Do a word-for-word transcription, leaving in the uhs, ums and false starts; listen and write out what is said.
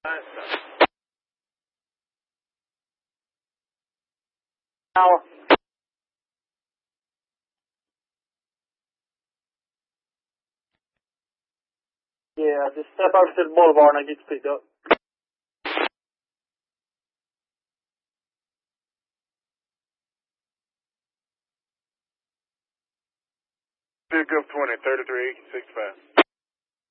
Now, yeah, just step out to the boulevard and I get you picked up. Pick up twenty, thirty-three, sixty-five.